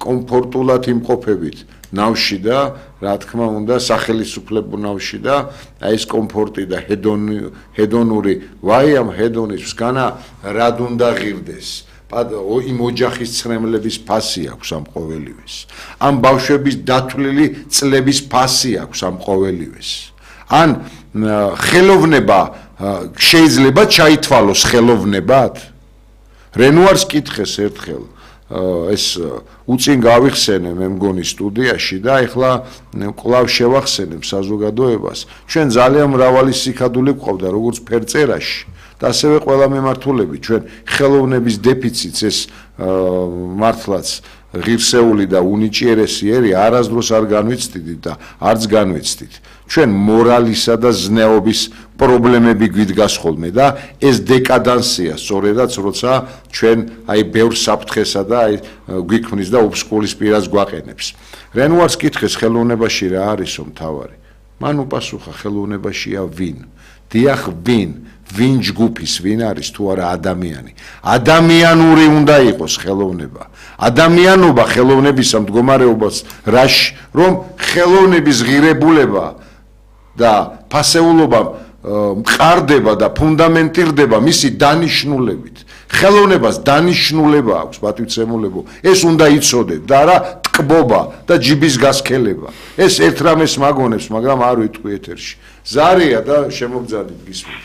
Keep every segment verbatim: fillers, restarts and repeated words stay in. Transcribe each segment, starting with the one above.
კომფორტულად იმყოფებით ნავში და რა თქმა უნდა სახელისუფლებო ნავში და აი ეს კომფორტი და ჰედონი ჰედონური ვაი ამ ჰედონის მსგანა რად უნდა ღირდეს იმ ოჯახის ცრემლების ფასი აქვს ამ ყოველივეს ამ ბავშვების დათვლილი წლების ფასი აქვს ამ ყოველივეს ან ხელოვნება შეიძლება ჩაითვალოს ხელოვნებად რენუარს კითხეს ერთხელ ეს უწინ გავიხსენე მე მგონი სტუდიაში და ეხლა კვლავ შევახსენებ საზოგადოებას ჩვენ ძალიან მრავალი სიკადული გვყავდა როგორც ფერწერაში და ასევე ყველა მიმართულებით ჩვენ ხელოვნების დეფიციტს ეს მართლაც ღირსეული და უნიჭიერესიერი არასდროს არ განვიცდით და არც განვიცდით ჩვენ მორალისა და ზნეობის პრობლემები გვიდგას ხოლმე და ეს დეკადანსია სწორედაც როცა ჩვენ აი ბევრ საფრთხესა და აი გვიქმნის და უბსკულის პირას გვაყენებს რენუარს კითხეს ხელოვნებაში რა არისო მთავარი მან უპასუხა ხელოვნებაშია ვინ დიახ ვინ ვინ ჯგუფის ვინ არის თუ არა ადამიანი ადამიანური უნდა იყოს ხელოვნება ადამიანობა ხელოვნებისა მდგომარეობას რაში რომ ხელოვნების ღირებულება და ფასეულობა მყარდება და ფუნდამენტირდება მისი დანიშნულებით ხელოვნებას დანიშნულება აქვს პატივცემულებო ეს უნდა იცოდეთ და არა ტკბობა და ჯიბის გასქელება ეს ერთ რამეს მაგონებს მაგრამ არ ვიტყვი ეთერში ზარია და შემოგძადით გისმენთ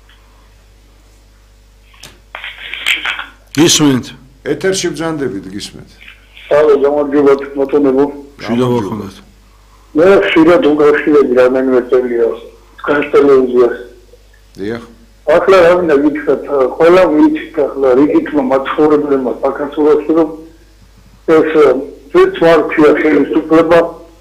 გისმენთ ეთერში ბრძანდებით გისმენთ ალო გამარჯობათ მოგონებო შიდა ვახონდათ მე ხშირად უკავშირები რამდენიმე წელია თქვენს ტელევიზიას დიახ ახლა რა ვიცით ყველა ვიცით ახლა რიგითმა მაცხოვრებლებმა საქართველოში რომ ეს ძვირთვარქვია ხელისუფლება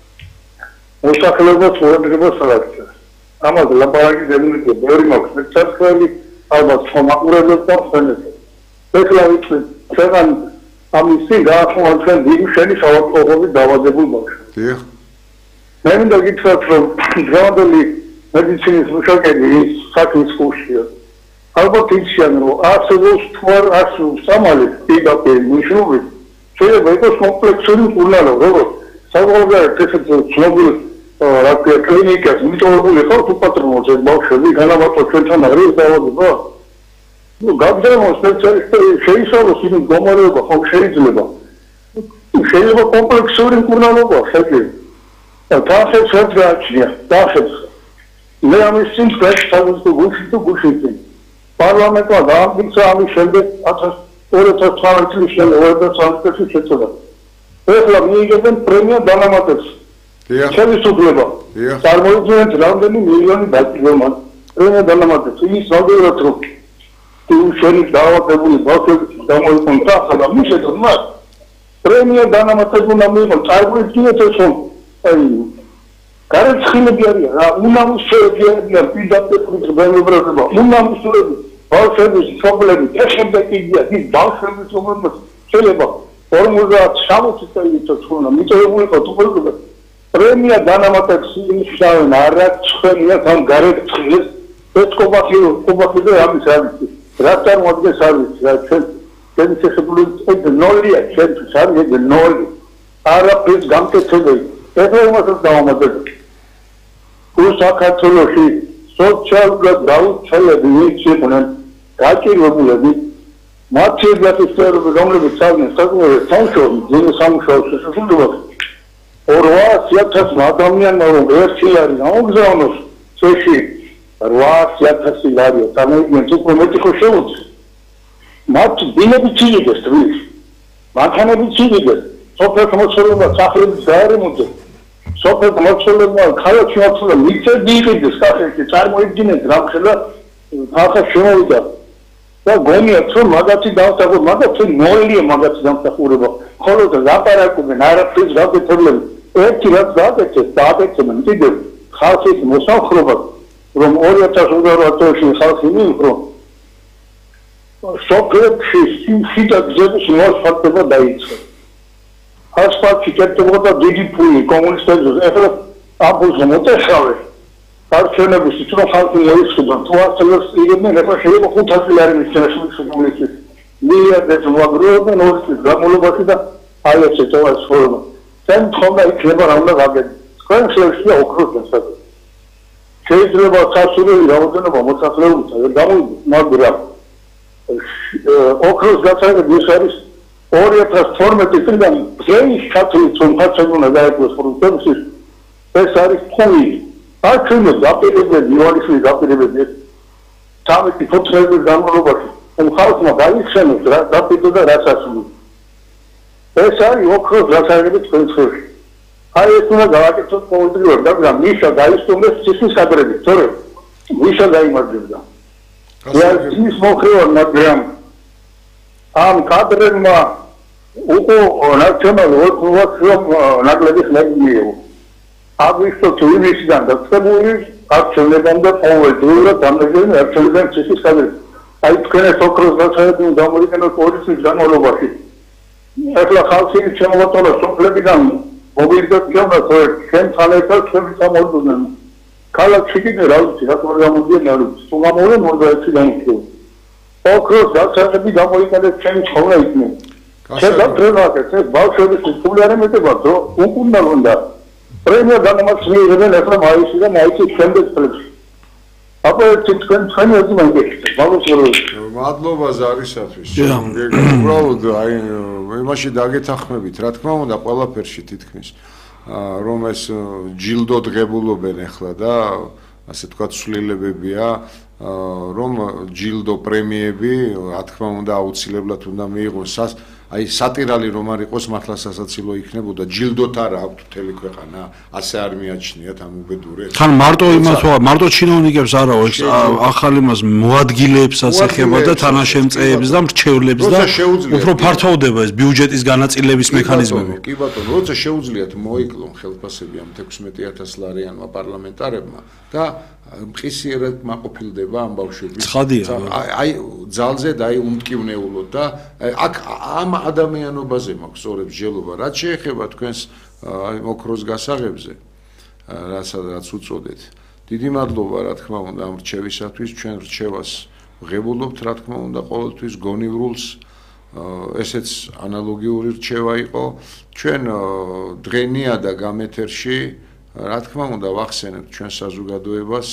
მოსახლეობას უერთდება საერთოდ ამაზე ლაპარაკი ზემოთი ბევრი მაქვს მეცაცხელი ალბათ ხომაყურებელს და ხენებს ეხლა ვიცით ჩვენ ამისი გაახმოვან ჩვენ დიმშენი საავადმყოფოები დავადებულ მაქვს დიახ მე მინდა გითხრათ რომ დღევანდელი მედიცინის მუშაკები ის საქმის კურსია ალბათ იციან რომ არსებობს თუ არ არსებობს სამალი პირდაპირ მნიშვნელობით შეიძლება იყოს კომპლექსური მკურნალობა როგორც საზღვარგარეთ ესეთ ცნობილ რა ქვია კლინიკას მიტოვებული ხარ თუ პატრონს ეს ბავშვები განამარტო ჩვენთან არის დავადება ну გაგზავნოს სპეციალისტი შეისწავლოს იმ მდგომარეობა ხომ შეიძლება შეიძლება კომპლექსური მკურნალობა შეიძლება დაახერხებს რაც გააჩნია დაახერხებს მე ამის სიმწრეს თავისუფლ გულში თუ გულში პარლამენტმა დაამტკიცა ამის შემდეგ ორი ათას ცხრამეტ წლის შემდეგ ორი ათას ცხრამეტ წლის შეწოდა ეხლა მიიღებენ პრემია დანამატებს ხელისუფლება წარმოიდგინეთ რამდენი მილიონი დაჭირება პრემია დანამატებს ის რამდენად რომ თუ შენი დაავადებული ბავშვები გამოიყენონ ახლა მიშეთო მას პრემია დანამატებს უნდა მიიღონ წარმოიდგინეთ ეს რომ აი გარეთხილები არიან რა უნამუშევრები არიან პირდაპირ პრობლემებრება უნამუშევრები ბავშვების პრობლემები ეხება კიდია ის ბავშვების პრობლემებს შეიძლება ორმოცდაათი წელიწად თქონა მიწევებული იყო თუ პრობლემა პრემია დანამატებს იმისავენ არა ცხენია თან გარეთხილებს ეს კობახი კობახი ამის არის რა წარმოადგენს არის რა ჩვენ ჩვენ შეხედული ეს ნოლია ჩვენთვის არის ეს ნოლი არაფრის გამკეთებელი ეხლა იმასაც დავამატებ საქართველოში სოციალურად დაუცველები ვიციყვნენ გაჭირვებულები მათი გასწრები რომლებიც წავდნენ საკუთარ სამშობლოში ძინის სამუშაოს შესაძლებლობას ორასი ათასი ადამიანმა რომ ერთი არის გამოგზავნოს წეში რვაასი ათასი ლარია წარმოიდგინეთ უფრო მეტი ხო შეუძლია მათ დინები ციგდეს თბილისში მანქანები ციგდეს სოფელთა მოცულობა სახლების დაერემონტო სოფელთა მოცულობა ქალაქში მოცულობა მიწები იყიდეს სახეში წარმოიდგინეთ რა ხელა ხალხი შემოვიდა და გონიათ რომ მაგათი დავსახო მაგათი ნოლია მაგათი დამსახურება ხოლო და ლაპარაკობენ არაფრის გაკეთებლები ერთი რაც დააკეთეს დააკეთებენ კიდევ ხალხის მოსახლეობა რომ ორი ათას ოცდაოთხ წელს ხალხი მიიღო სოფელში სიტა გზების მოასფალტება დაიწყო ასფალტი კეთდებოდა დიდი ფული კომუნისტებს ეხლა აბუზო მოტეხავე არჩევნების თვითონ ხალხი მოიხსნა თუ ასწავლოს იგებენ ეხლა შეიძლება ხუთასი ლარი მისცემს სულში მილიარდებს ვაგროვებენ ორი წლის განმავლობაში და აი ესე თავს ფორმა. თან თქმა იქნება რა უნდა გაგები. თქვენ შეიძლება ოქროს დასაწყო. შეიძლება სასურველი რაოდენობა მოსახლეობისა ვერ გამოვიდეს, მაგრამ ოქროს დასაწყები ეს არის ორი ათას თორმეტი წლიდან ძველი საქართველოს კონფერენცია უნდა დაიწყოს პროცესში. ეს არის თქვენი არჩევნების დაპირებები, იოანიშვილის დაპირებები სამი ფოთლების განმავლობაში ხალხმა გაიხსენოს რა დაპირდა და რა სასურველი. ეს არის ოქროს დასაწყები თქვენ ხელში. აი ეს უნდა გავაკეთოთ პოლიტიკურად, მაგრამ მიშა დაისტუმრეს ციხის კადრები, თორე მიშა დაიმარჯვებდა. ის მოხევა მაგრამ ამ კადრებმა უკვე ნაციონალურ ოფიციალურ ნაკლებიც ნებიეო. აგვისტოს ივნისიდან დაწყებული არჩევნებამდე ყოველდღიურად დამდგენი არჩევნებიდან ციხის კადრები. აი თქვენ ეს ოქროს დასაწყები გამოვიყენოთ ორი წლის განმავლობაში. ახლა ხალხი შემოვაწოლა სოფლებიდან მობილიზაცია და თქვენ ხალხებს თქვენ სამოძუნენ. ქალაქში კიდე რა ვიცი რა თქმა უნდა გამოდიან რა ვიცი. თუ გამოვიდნენ მოდაეცი დამიქრე. ოქროს დასაწყები გამოიყენეთ ჩემი ცხოვრება იქნება. შეიძლება პრევაკეთ ეს ბავშვების სულ არ ემეტება დრო უკუნდა უნდა. პრემია განმაცნიერებენ ახლა მაისში და მაისის შემდეგ წლებში. აბა ერთი თქვენ თქვენი აზრით მაგეთ. მადლობა ზარისათვის. უბრალოდ აი იმაში დაგეთანხმებით, რა თქმა უნდა, ყველაფერში თითქმის რომ ეს ჯილდო დღებულობენ ახლა და ასე თქვათ ცვლილებებია, რომ ჯილდო პრემიები, რა თქმა უნდა, აუცილებლად უნდა მიიღოს აი სატირალი რომ არ იყოს მართლა სასაცილო იქნებოდა ჯილდოთ არა აქვთ მთელი ქვეყანა ასე არ მიაჩნიათ ამ უბედურებს თან მარტო იმას მარტო ჩინოვნიკებს არაო ეს ახალ იმას მოადგილეებსაც ეხება და თანაშემწეებს და მრჩევლებს და უფრო ფართოვდება ეს ბიუჯეტის განაწილების მექანიზმები კი ბატონო როცა შეუძლიათ მოიკლონ ხელფასები ამ თექვსმეტი ათას ლარიანმა პარლამენტარებმა და მყისიერად მაყოფილდება ამ ბავშვების აი ძალზე და აი უმტკივნეულოდ და აქ ამ ადამიანობაზე მაქვს სწორედ მსჯელობა რაც შეეხება თქვენს ოქროს გასაღებზე რასაც უწოდეთ დიდი მადლობა რა თქმა უნდა ამ რჩევისათვის ჩვენ რჩევას ვღებულობთ რა თქმა უნდა ყოველთვის გონივრულს ესეც ანალოგიური რჩევა იყო ჩვენ დღენია და გამეთერში რა თქმა უნდა ვახსენებთ ჩვენ საზოგადოებას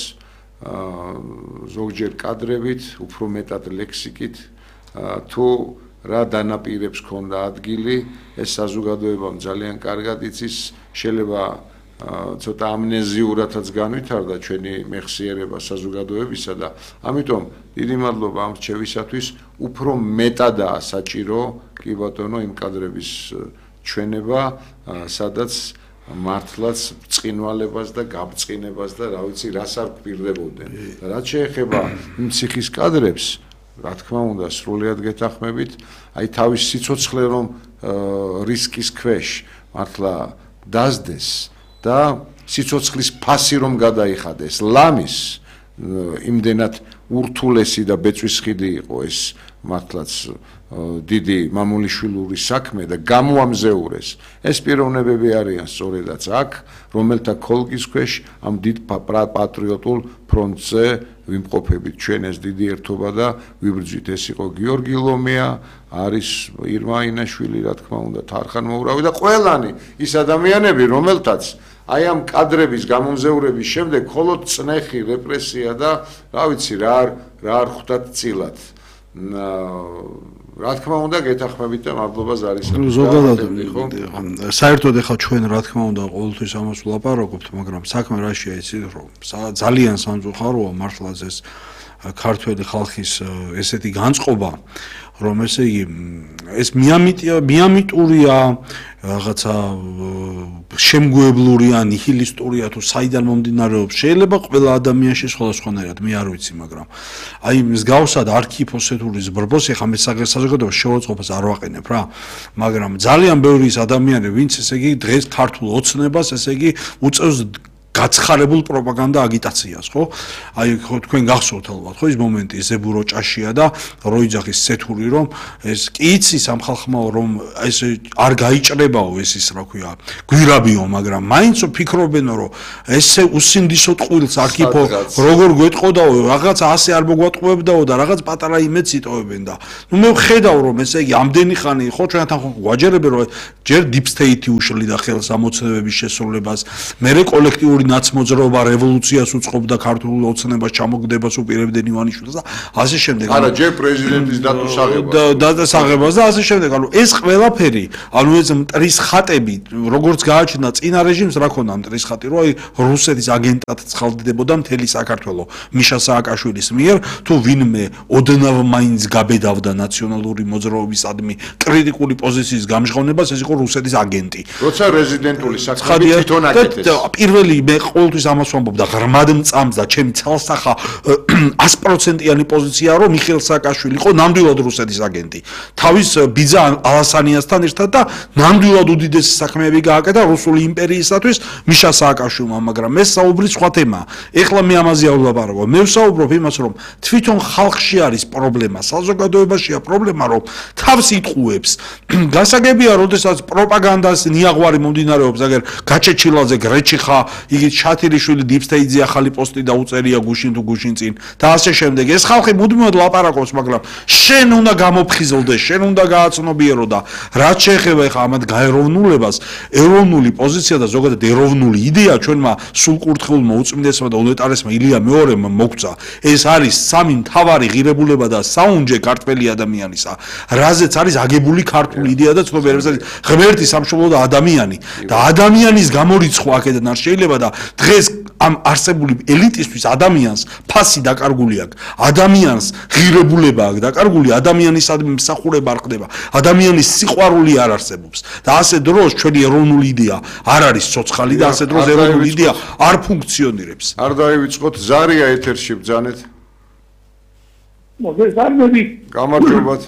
ზოგჯერ კადრებით, უფრო მეტად ლექსიკით თუ რა დანაპირებს ქონდა ადგილი, ეს საზოგადოებამ ძალიან კარგად იცის, შეიძლება ცოტა ამნეზიურადაც განვითარდა ჩვენი მეხსიერება საზოგადოებისა და ამიტომ დიდი მადლობა ამ რჩევისათვის, უფრო მეტადაა საჭირო, კი ბატონო, იმ კადრების ჩვენება, სადაც მართლაც წინვალებას და გაბწყინებას და რა ვიცი რას არ გვპირდებოდნენ. რაც შეეხება იმ ციხის კადრებს, რა თქმა უნდა, სრულიად გეთანხმებით, აი თავის სიცოცხლე რომ რისკის ქვეშ მართლა დაზდეს და სიცოცხლის ფასი რომ გადაიხადეს ლამის იმდენად ურთულესი და ბეწვისხიდი იყო ეს მართლაც დიდი მამულიშვილური საქმე და გამოამზეურეს ეს პიროვნებები არიან სწორედაც აქ რომელთა ქოლგის ქვეშ ამ დიდ პატრიოტულ ფრონტზე ვიმყოფებით ჩვენ ეს დიდი ერთობა და ვიბრძვით ეს იყო გიორგი ლომია არის ირმა ინაშვილი რა თქმა უნდა თარხან მოურავი და ყველანი ის ადამიანები რომელთაც აი ამ კადრების გამომზეურების შემდეგ მხოლოდ წნეხი რეპრესია და რა ვიცი რა რა არ ხვდათ წილად რა თქმა უნდა გეთანხმებით და მადლობა ზარისათვის ზოგადად საერთოდ ახლა ჩვენ რა თქმა უნდა ყოველთვის ამას ვლაპარაკობთ მაგრამ საქმე რაშია იცით რომ ძალიან სამწუხაროა მართლაც ეს ქართველი ხალხის ესეთი განწყობა რომ ესე იგი ეს მიამიტურია რაღაცა შემგუებლურია ნიჰილისტურია თუ საიდან მომდინარეობს შეიძლება ყველა ადამიანში სხვადასხვანაირად მე არ ვიცი მაგრამ აი მსგავსად არქიფოსეთურის ბრბოს ეხა მე საზოგადოებას შევაწყობას არ ვაყენებ რა მაგრამ ძალიან ბევრი ის ადამიანები ვინც ესე იგი დღეს ქართულ ოცნებას ესე იგი უწევს გაცხარებულ პროპაგანდა აგიტაციას, ხო? აი ხო თქვენ გახსოვთ ალბათ, ხო, ის მომენტი ზებურო ჭაშია და როიძახის სეთური რომ ეს კი იცი სამხალხმაო რომ ეს არ გაიჭრებაო ეს ის რა ქვია, გვირაბიო, მაგრამ მაინც ფიქრობენო რომ ესე უსინდისო ტყუილს არქიფო როგორ გვეტყოდაო, რაღაც ასე არ მოგვატყუებდაო და რაღაც პატარა იმედს იტოვებენ და ნუ მე ვხედავ რომ ესე იგი ამდენი ხანი ხო ჩვენთან ხო გვაჯერებენ რომ ჯერ deep state-ი უშლიდა ხელს ამოცნებების შესრულებას, მერე კოლექტიური ნაცმოძრაობა რევოლუციას უწყობდა ქართულ ოცნებას ჩამოგდებას უპირებდნენ ივანიშვილს და ასე შემდეგ. არა, ჯერ პრეზიდენტის დატვირთვას და დაწესაღებას და ასე შემდეგ. ანუ ეს ყველაფერი, ანუ ეს მტრის ხატები, როგორც გააჩნდა წინა რეჟიმს, რა ქონდა მტრის ხატი, რომ აი რუსეთის აგენტად ცხადდებოდა მთელი საქართველო მიშა სააკაშვილის მიერ, თუ ვინმე ოდნავ მაინც გაბედავდა ნაციონალური მოძრაობისადმი კრიტიკული პოზიციის გამჟღავნებას, ეს იყო რუსეთის აგენტი. როცა რეზიდენტული საქმეები თვითონ აკეთეს. პირველი მე ყოველთვის ამას ვამბობ და ღრმად მწამს და ჩემი ცალსახა ას პროცენტიანი პოზიცია რომ მიხეილ სააკაშვილი იყო ნამდვილად რუსეთის აგენტი. თავის ბიძა ალასანიასთან ერთად და ნამდვილად უდიდესი საქმეები გააკეთა რუსული იმპერიისათვის მიშა სააკაშვილმა, მაგრამ ეს საუბრის სხვა თემაა. ეხლა მე ამაზე ავლაპარაკო. მე ვსაუბრობ იმას, რომ თვითონ ხალხში არის პრობლემა, საზოგადოებაშია პრობლემა, რომ თავს იტყუებს. გასაგებია, როდესაც პროპაგანდას ნიაღვარი მომდინარეობს, აგერ გაჩეჩილაძე, გრეჩიხა, იგი ჩათილიშვილი deep state-ზე ახალი პოსტი დაუწერია გუშინ თუ გუშინ წინ და ასე შემდეგ. ეს ხალხი მუდმივად ლაპარაკობს, მაგრამ შენ უნდა გამოფხიზლდე, შენ უნდა გააცნობიერო და რაც შეეხება ეხა ამათ გაეროვნულებას, ეროვნული პოზიცია და ზოგადად ეროვნული იდეა ჩვენმა სულკურთხეულმა უწმინდესმა და უნეტარესმა ილია მეორემ მოგწა. ეს არის სამი მთავარი ღირებულება და საუნჯე ქართველი ადამიანისა, რაზეც არის აგებული ქართული იდეა და ცნობიერება, არის ღმერთი, სამშობლო და ადამიანი და ადამიანის გამორიცხვა აქედან არ შეიძლება და დღეს ამ არსებული ელიტისთვის ადამიანს ფასი დაკარგული აქვს, ადამიანს ღირებულება აქვს დაკარგული, ადამიანისადმი მსახურება არ ხდება, ადამიანის სიყვარული არ არსებობს და ასე დროს ჩვენი ეროვნული იდეა არ არის ცოცხალი და ასე დროს ეროვნული იდეა არ ფუნქციონირებს. არ დაივიწყოთ, ზარია ეთერში ბძანეთ. მოგესალმებით. გამარჯობათ.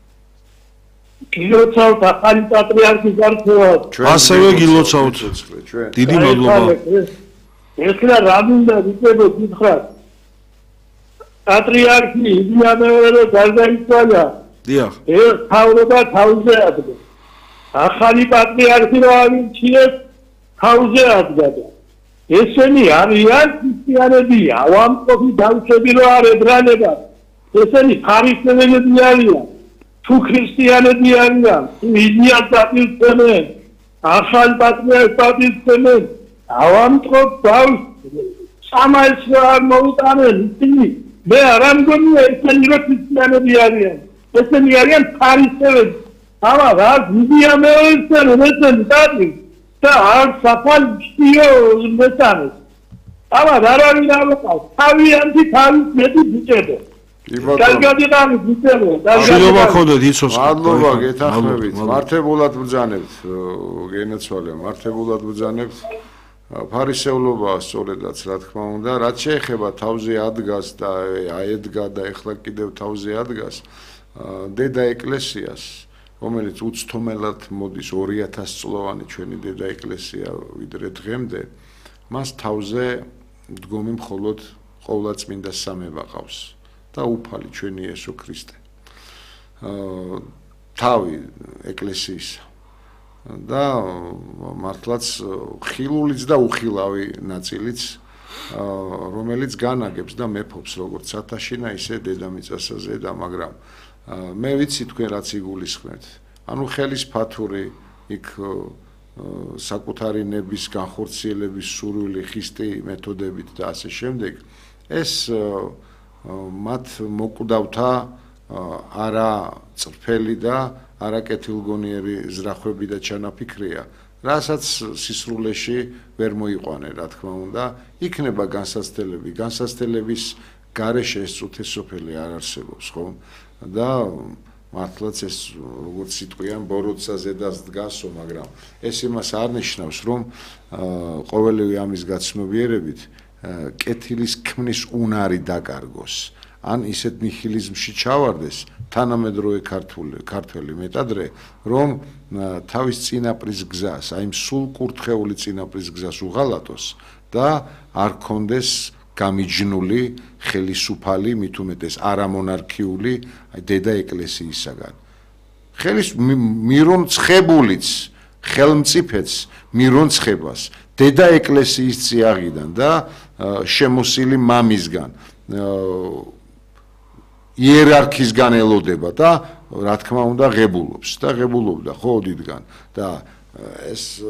გილოცავთ ახალი პატრიარქის არქივად. ასევე გილოცავთ. დიდი მადლობა. ეხლა რა მინდა ვიწებო გითხრათ. პატრიარქი ილია მეორე გარდაიცვალა. დიახ. ეს თავრობა თავზე ადგა. ახალი პატრიარქი რა ამჩიეს თავზე ადგა. ესენი არიან ქრისტიანები, ავამყოფი დავშები რო არ ებრალებად. ესენი ხარისხებელები არიან. თუ ქრისტიანები არიან, თუ იდეას დაპირწმენ, ახალ პატრიარქს დაპირწმენ, ავამტყობ ბავშვს სამაილს არ მოუტანენ, ისინი მე არ ამგონია ესენი რო ქრისტიანები არიან, ესენი არიან ხარისხებელები. ამა რა იდეა მეოცენ ესენი დაპირ და არ საფალ შიო მესამეს. ამა რა რა ვინაყავს, თავიანთი თავის მეტი ბიჭებო. კარგადიყავით ვიწევო. შილობა ქონდეთ იცოს. მადლობა, გეთანხმებით. მართებულად ბრძანებთ, გენაცვალე, მართებულად ბრძანებთ. ფარისევლობაა სწორედაც, რა თქმა უნდა, რაც შეეხება თავზე ადგას და აედგა და ეხლა კიდევ თავზე ადგას, დედა ეკლესიას, რომელიც უცთომელად მოდის ორი ათას წლოვანი ჩვენი დედა ეკლესია ვიდრე დღემდე, მას თავზე დგომი მხოლოდ ყოვლადწმინდა სამება ყავს. და უფალი ჩვენი იესო ქრისტე. თავი ეკლესიის და მართლაც ხილულიც და უხილავი ნაწილიც, რომელიც განაგებს და მეფობს როგორც სათაშინა, ისე დედამიწასაზე და მაგრამ მე ვიცი თქვენ რაც იგულისხმებთ. ანუ ხელის ფათური იქ საკუთარი ნების განხორციელების სურვილი ხისტი მეთოდებით და ასე შემდეგ ეს მათ მოკვდავთა არა წრფელი და არა კეთილგონიერი ზრახვები და ჩანაფიქრია, რასაც სისრულეში ვერ მოიყვანე, რა თქმა უნდა, იქნება განსაცდელები, განსაცდელების გარეშე ეს წუთესოფელი არ არსებობს, ხო? და მართლაც ეს როგორც სიტყვიან ბოროტსა ზედას დგასო, მაგრამ ეს იმას არ ნიშნავს, რომ ყოველივე ამის გაცნობიერებით კეთილის ქმნის უნარი დაკარგოს, ან ისეთ ნიჰილიზმში ჩავარდეს თანამედროვე ქართული ქართველი მეტადრე რომ თავის წინაპრის გზას, აი სულ კურთხეული წინაპრის გზას უღალატოს და არ კონდეს გამიჯნული ხელისუფალი, მით უმეტეს არამონარქიული დედა ეკლესიისაგან. ხელის მირონცხებულიც ხელმწიფეც მირონცხებას დედა ეკლესიის წიაღიდან და შემოსილი მამისგან იერარქისგან ელოდება და რა თქმა უნდა ღებულობს და ღებულობდა ხო დიდგან და ეს